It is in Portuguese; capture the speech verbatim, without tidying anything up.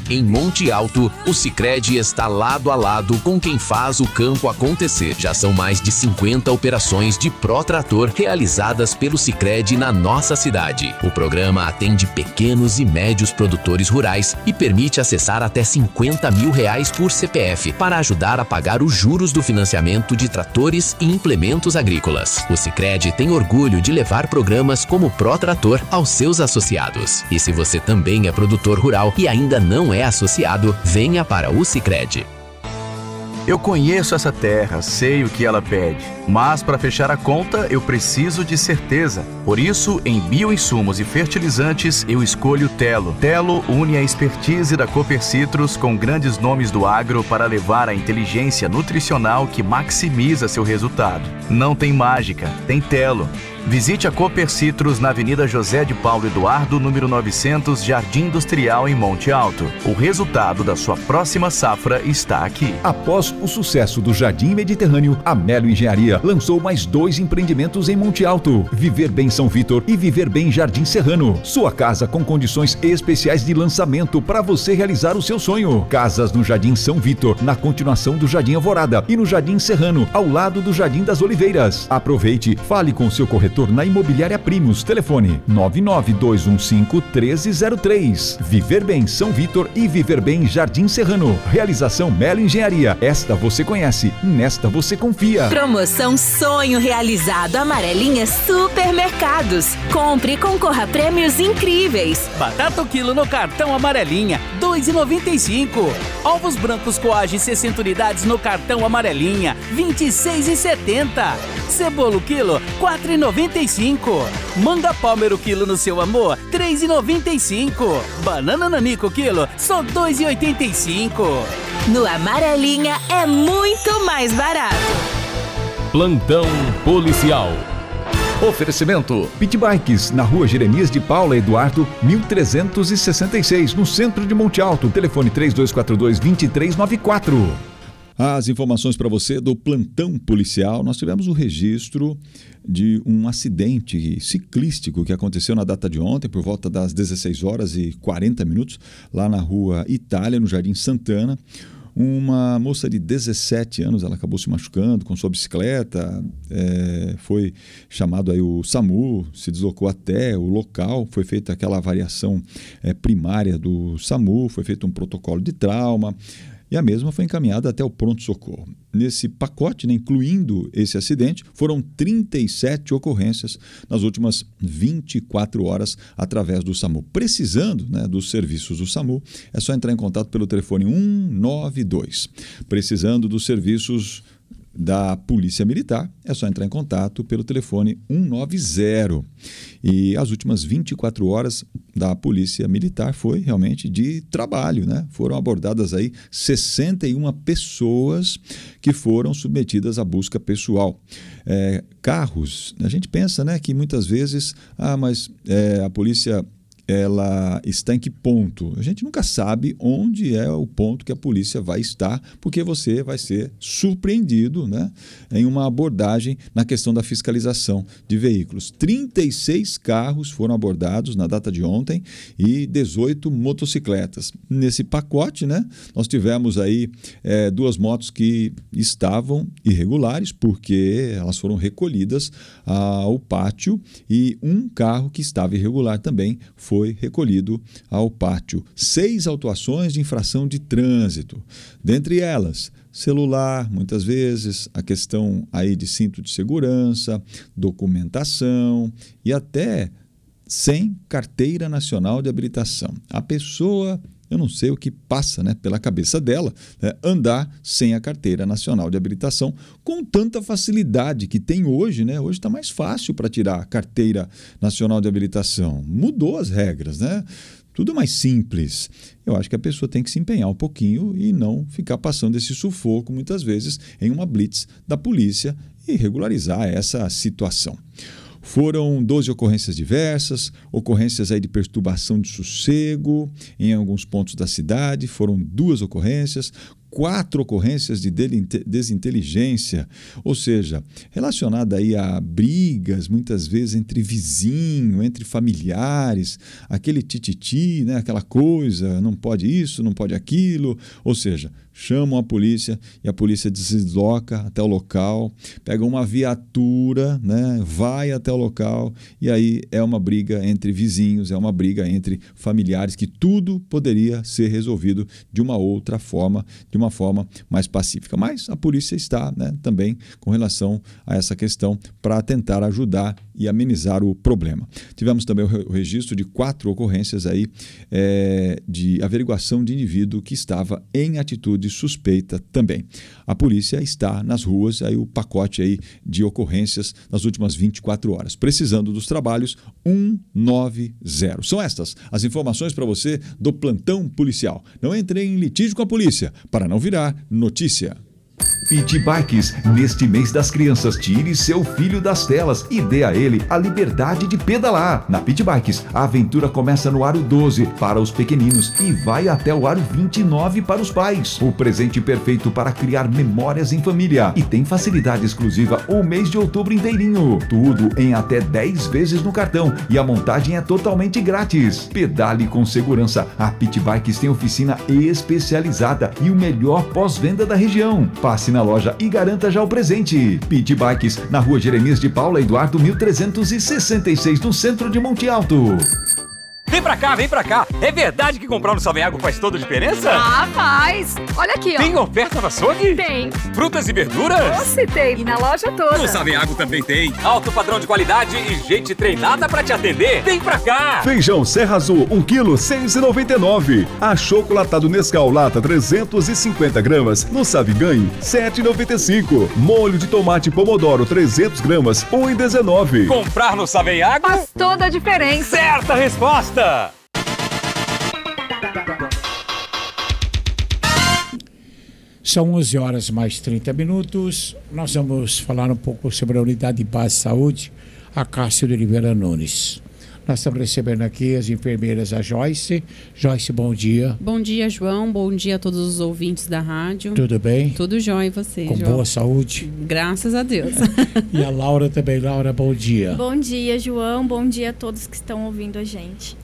Em Monte Alto, o Sicredi está lado a lado com quem faz o campo acontecer. Já são mais de cinquenta operações de Protrator realizadas pelo Sicredi na nossa cidade. O programa atende pequenos e médios produtores rurais e permite acessar até cinquenta mil reais por C P F para ajudar a pagar os juros do financiamento de tratores e implementos agrícolas. O Sicredi tem orgulho de levar programas como o Protrator aos seus associados. E se você também é produtor rural e ainda não é associado, venha para o Sicredi. Eu conheço essa terra, sei o que ela pede, mas para fechar a conta eu preciso de certeza. Por isso, em bioinsumos e fertilizantes, eu escolho Telo. Telo une a expertise da Cooper Citrus com grandes nomes do agro para levar a inteligência nutricional que maximiza seu resultado. Não tem mágica, tem Telo. Visite a Cooper Citrus na Avenida José de Paulo Eduardo, número novecentos, Jardim Industrial, em Monte Alto. O resultado da sua próxima safra está aqui. Após o sucesso do Jardim Mediterrâneo, a Melo Engenharia lançou mais dois empreendimentos em Monte Alto: Viver Bem São Vitor e Viver Bem Jardim Serrano. Sua casa com condições especiais de lançamento para você realizar o seu sonho. Casas no Jardim São Vitor, na continuação do Jardim Alvorada, e no Jardim Serrano, ao lado do Jardim das Oliveiras. Aproveite, fale com seu corretor na Imobiliária Primos. Telefone nove nove dois um cinco um três zero três. Viver Bem São Vitor e Viver Bem Jardim Serrano. Realização Melo Engenharia. Esta você conhece, nesta você confia. Promoção Sonho Realizado Amarelinha Supermercados. Compre e concorra a prêmios incríveis. Batata o quilo no cartão Amarelinha, dois reais e noventa e cinco centavos. Ovos brancos Coage sessenta unidades no cartão Amarelinha, vinte e seis reais e setenta centavos. Cebola o quilo, quatro reais e noventa e cinco centavos. Manga Palmer o quilo no seu amor, três reais e noventa e cinco centavos. Banana Nanico o quilo, só dois reais e oitenta e cinco centavos. No Amarelinha é muito mais barato. Plantão Policial. Oferecimento Pit Bikes, na rua Jeremias de Paula Eduardo, mil trezentos e sessenta e seis, no centro de Monte Alto. Telefone três dois quatro dois, dois três nove quatro. As informações para você do Plantão Policial. Nós tivemos o registro de um acidente ciclístico que aconteceu na data de ontem, por volta das dezesseis horas e quarenta minutos, lá na rua Itália, no Jardim Santana. Uma moça de dezessete anos, ela acabou se machucando com sua bicicleta, é, foi chamado aí o SAMU, se deslocou até o local, foi feita aquela avaliação é, primária do SAMU, foi feito um protocolo de trauma, e a mesma foi encaminhada até o pronto-socorro. Nesse pacote, né, incluindo esse acidente, foram trinta e sete ocorrências nas últimas vinte e quatro horas através do SAMU. Precisando, né, dos serviços do SAMU, é só entrar em contato pelo telefone um nove dois. Precisando dos serviços da Polícia Militar, é só entrar em contato pelo telefone um nove zero. E as últimas vinte e quatro horas da Polícia Militar foi realmente de trabalho, né? Foram abordadas aí sessenta e uma pessoas que foram submetidas à busca pessoal. É, carros, a gente pensa, né, que muitas vezes, ah, mas é, a polícia ela está em que ponto? A gente nunca sabe onde é o ponto que a polícia vai estar, porque você vai ser surpreendido, né, em uma abordagem na questão da fiscalização de veículos. trinta e seis carros foram abordados na data de ontem e dezoito motocicletas. Nesse pacote, né, nós tivemos aí é, duas motos que estavam irregulares, porque elas foram recolhidas ao pátio, e um carro que estava irregular também foi foi recolhido ao pátio. Seis autuações de infração de trânsito. Dentre elas, celular, muitas vezes, a questão aí de cinto de segurança, documentação e até sem carteira nacional de habilitação. A pessoa, eu não sei o que passa, né, pela cabeça dela, né, andar sem a carteira nacional de habilitação com tanta facilidade que tem hoje, né? Hoje está mais fácil para tirar a carteira nacional de habilitação. Mudou as regras, né? Tudo mais simples. Eu acho que a pessoa tem que se empenhar um pouquinho e não ficar passando esse sufoco, muitas vezes, em uma blitz da polícia e regularizar essa situação. Foram doze ocorrências diversas, ocorrências aí de perturbação de sossego em alguns pontos da cidade, foram duas ocorrências, quatro ocorrências de desinteligência, ou seja, relacionada aí a brigas, muitas vezes entre vizinho, entre familiares, aquele tititi, né, aquela coisa, não pode isso, não pode aquilo, ou seja, chamam a polícia e a polícia se desloca até o local, pega uma viatura, né, vai até o local e aí é uma briga entre vizinhos, é uma briga entre familiares que tudo poderia ser resolvido de uma outra forma, de uma forma mais pacífica. Mas a polícia está, né, também com relação a essa questão para tentar ajudar e amenizar o problema. Tivemos também o registro de quatro ocorrências aí é, de averiguação de indivíduo que estava em atitude suspeita também. A polícia está nas ruas, aí o pacote aí de ocorrências nas últimas vinte e quatro horas. Precisando dos trabalhos, um nove zero. São estas as informações para você do plantão policial. Não entre em litígio com a polícia para não virar notícia. Pit Bikes, neste mês das crianças, tire seu filho das telas e dê a ele a liberdade de pedalar. Na Pit Bikes, a aventura começa no aro doze para os pequeninos e vai até o aro vinte e nove para os pais. O presente perfeito para criar memórias em família e tem facilidade exclusiva o mês de outubro inteirinho. Tudo em até dez vezes no cartão e a montagem é totalmente grátis. Pedale com segurança. A Pit Bikes tem oficina especializada e o melhor pós-venda da região. Passe na loja e garanta já o presente. Pit Bikes, na rua Jeremias de Paula Eduardo mil trezentos e sessenta e seis, no centro de Monte Alto. Vem pra cá, vem pra cá. É verdade que comprar no Savenhago faz toda a diferença? Ah, faz. Olha aqui, ó. Tem oferta no açougue? Tem. Frutas e verduras? Nossa, tem. E na loja toda. No Savenhago também tem. Alto padrão de qualidade e gente treinada pra te atender. Vem pra cá. Feijão Serra Azul, um quilo, seis reais e noventa e nove. Achocolatado Nescau Lata, trezentos e cinquenta gramas. No Saviganhe, sete reais e noventa e cinco. Molho de tomate Pomodoro, trezentos gramas, um real e dezenove. Comprar no Savenhago faz toda a diferença. Certa resposta. São onze horas mais trinta minutos. Nós vamos falar um pouco sobre a Unidade de Base de Saúde, a Cássio de Oliveira Nunes. Nós estamos recebendo aqui as enfermeiras, a Joyce. Joyce, bom dia. Bom dia, João. Bom dia a todos os ouvintes da rádio. Tudo bem? Tudo jóia, e você, Com João? boa saúde? Graças a Deus. E a Laura também. Laura, bom dia. Bom dia, João. Bom dia a todos que estão ouvindo a gente.